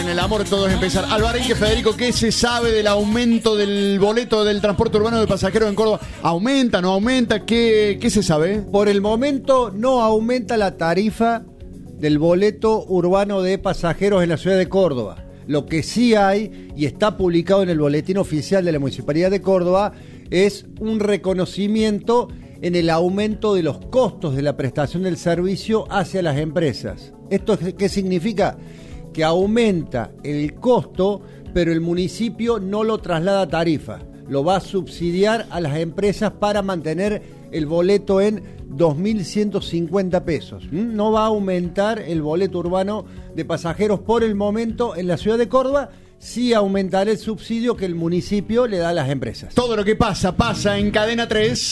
en el amor todo es empezar. Alvarenque, Federico, ¿qué se sabe del aumento del boleto del transporte urbano de pasajeros en Córdoba? ¿Aumenta, no aumenta? ¿Qué se sabe? Por el momento no aumenta la tarifa del boleto urbano de pasajeros en la ciudad de Córdoba. Lo que sí hay, y está publicado en el boletín oficial de la Municipalidad de Córdoba, es un reconocimiento en el aumento de los costos de la prestación del servicio hacia las empresas. ¿Esto qué significa? Que aumenta el costo, pero el municipio no lo traslada a tarifa. Lo va a subsidiar a las empresas para mantener el boleto en 2.150 pesos. No va a aumentar el boleto urbano de pasajeros por el momento en la ciudad de Córdoba. Sí aumentará el subsidio que el municipio le da a las empresas. Todo lo que pasa en Cadena 3.